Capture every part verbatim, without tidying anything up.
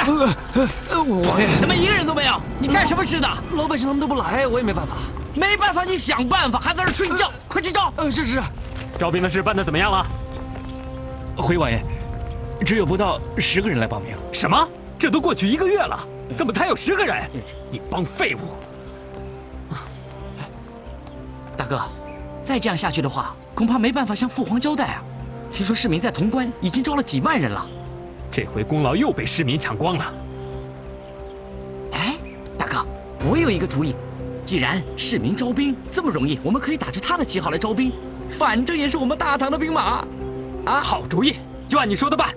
来！ 王爷， 怎么一个人都没有？你干什么吃的？ 老百姓他们都不来，我也没办法。 没办法，你想办法，还在这睡觉，快去招！ 呃，是是。 招兵的事办得怎么样了？ 回王爷，只有不到十个人来报名。 什么？这都过去一个月了，怎么才有十个人？一帮废物！ 大哥，再这样下去的话，恐怕没办法向父皇交代啊。听说市民在潼关已经招了几万人了， 这回功劳又被市民抢光了。 哎，大哥，我有一个主意。既然市民招兵这么容易，我们可以打着他的旗号来招兵，反正也是我们大唐的兵马。啊， 好主意，就按你说的办。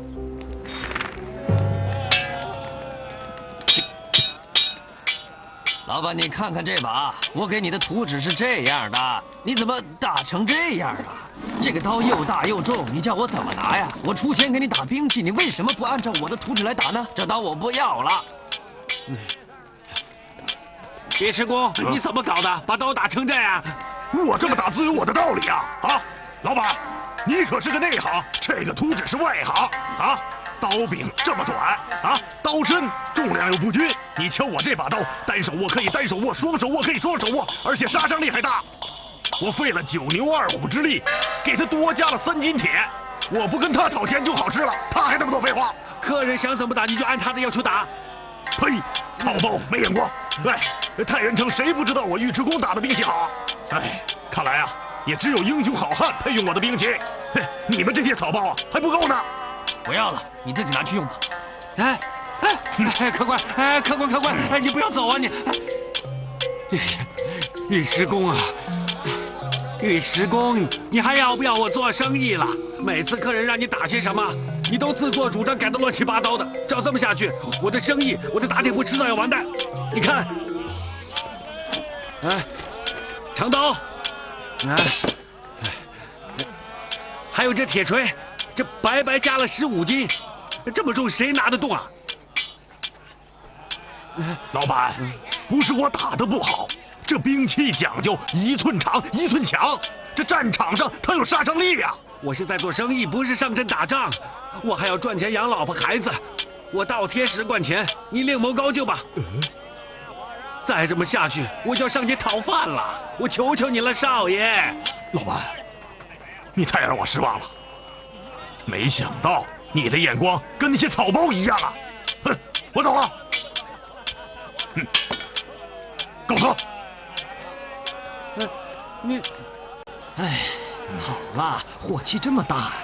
老板，你看看这把，我给你的图纸是这样的，你怎么打成这样啊？这个刀又大又重，你叫我怎么拿呀？我出钱给你打兵器，你为什么不按照我的图纸来打呢？这刀我不要了。 嗯尉迟恭，你怎么搞的？把刀打成这样？ 我这么打自有我的道理啊！啊，老板，你可是个内行，这个图纸是外行啊！刀柄这么短啊，刀身重量又不均，你瞧我这把刀，单手握可以单手握，双手握可以双手握，而且杀伤力还大。我费了九牛二虎之力，给他多加了三斤铁，我不跟他讨钱就好吃了，他还那么多废话。 客人想怎么打你就按他的要求打。 呸！草包没眼光！哎，太原城谁不知道我尉迟恭打的兵器好？哎，看来啊，也只有英雄好汉配用我的兵器。嘿，你们这些草包啊，还不够呢。 不要了，你自己拿去用吧。 哎哎哎，客官，哎，客官客官，哎，你不要走啊你！尉尉迟恭啊，尉迟恭，你还要不要我做生意了？每次客人让你打些什么，你都自作主张改得乱七八糟的。照这么下去，我的生意，我的打铁铺迟早要完蛋。你看，哎，长刀，哎，还有这铁锤，这白白加了十五斤，这么重谁拿得动啊？ 老板，不是我打得不好，这兵器讲究一寸长一寸强，这战场上它有杀伤力呀。 我是在做生意，不是上阵打仗，我还要赚钱养老婆孩子，我倒贴十贯钱，你另谋高就吧。再这么下去，我就要上街讨饭了，我求求你了，少爷。 老板，你太让我失望了，没想到你的眼光跟那些草包一样啊！哼，我走了。嗯，告辞。 呃，你， 哎。好了，火气这么大呀！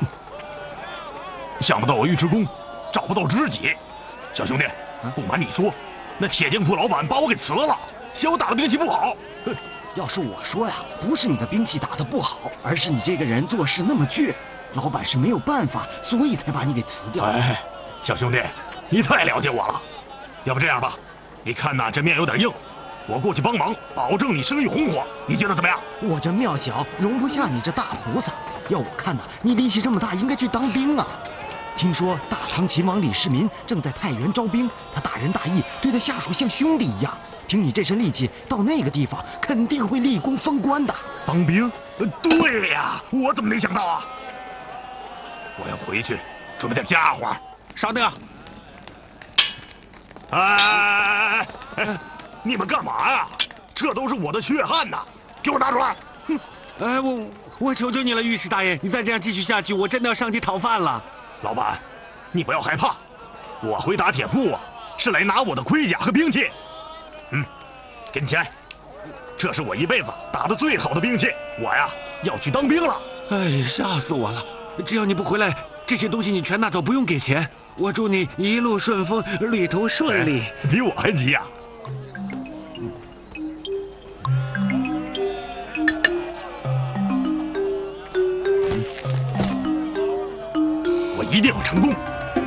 想不到我尉迟恭找不到知己。小兄弟，不瞒你说，那铁匠铺老板把我给辞了，嫌我打的兵器不好。哼， 要是我说呀，不是你的兵器打得不好，而是你这个人做事那么倔，老板是没有办法，所以才把你给辞掉。 哎，小兄弟，你太了解我了。要不这样吧，你看呐，这面有点硬。我过去帮忙，保证你生意红火，你觉得怎么样？ 我这庙小，容不下你这大菩萨。要我看呐，你力气这么大，应该去当兵啊。听说大唐秦王李世民正在太原招兵，他大仁大义，对他下属像兄弟一样。凭你这身力气，到那个地方肯定会立功封官的。 当兵？对呀，我怎么没想到啊？我要回去准备点家伙。 稍等。 哎哎！你们干嘛呀？这都是我的血汗呐！给我拿出来！ 哼！哎，我我求求你了，御史大爷，你再这样继续下去，我真的要上街讨饭了。 老板，你不要害怕，我回打铁铺啊，是来拿我的盔甲和兵器。嗯，给你钱，这是我一辈子打的最好的兵器。我呀，要去当兵了。 哎，吓死我了！只要你不回来，这些东西你全拿走，不用给钱。我祝你一路顺风，旅途顺利。 哎、比我还急呀！一定要成功！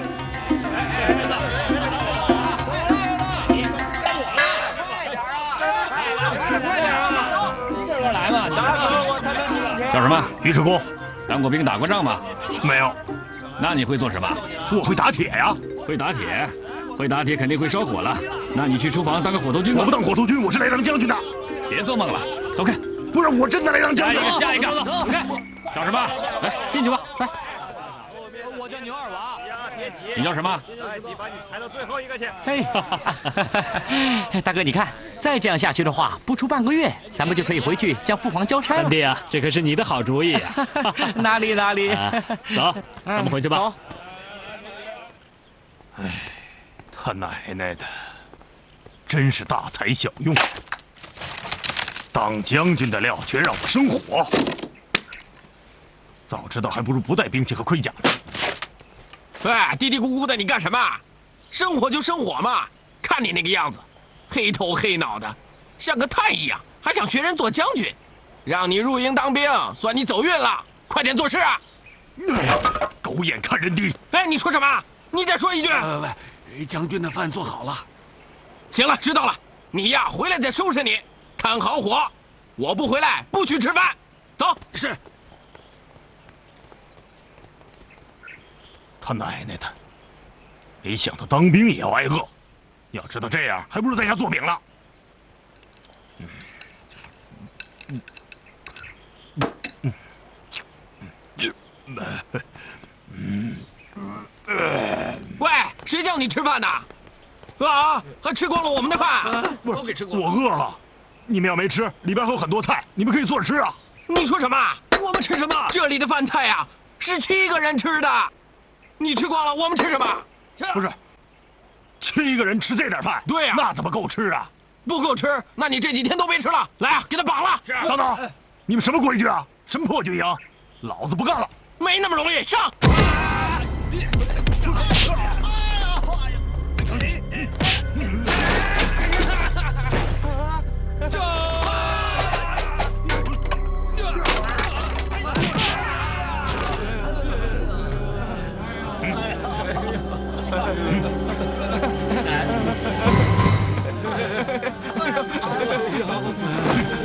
叫什么？ 尉迟恭。 当过兵打过仗吗？ 没有。 那你会做什么？ 我会打铁呀。 会打铁，会打铁肯定会烧火了。那你去厨房当个火头军吧。 我不当火头军，我是来当将军的。 别做梦了，走开！ 不是，我真的来当将军。 下一个，下一个，走开！叫什么？来，进去吧，来。 我叫牛二娃， 你叫什么？ 再挤把你排到最后一个去。 嘿，大哥，你看，再这样下去的话，不出半个月，咱们就可以回去向父皇交差了。 三弟啊，这可是你的好主意啊！ 哪里哪里， 走，咱们回去吧。 走。 哎，他奶奶的，真是大材小用。当将军的料全让我生火，早知道还不如不带兵器和盔甲呢。 哎，嘀嘀咕咕的，你干什么？生火就生火嘛！看你那个样子，黑头黑脑的，像个探一样，还想学人做将军？让你入营当兵，算你走运了。快点做事啊！ 哎，狗眼看人低！ 哎，你说什么？你再说一句。 喂喂，将军的饭做好了。 行了，知道了。你呀，回来再收拾你。看好火，我不回来不许吃饭。走。 是。 他奶奶的，没想到当兵也要挨饿。要知道这样，还不如在家做饼了。嗯嗯嗯嗯。喂，谁叫你吃饭呢？啊，还吃光了我们的饭？ 不是，我饿了。你们要没吃，里边还有很多菜，你们可以坐着吃啊。 你说什么？ 我们吃什么？ 这里的饭菜呀，是七个人吃的。你吃光了，我们吃什么？ 不是，七个人吃这点饭， 对呀， 那怎么够吃啊？ 不够吃，那你这几天都别吃了。来啊，给他绑了。 等等，你们什么规矩啊？什么破军营？老子不干了！ 没那么容易，上！ 嗯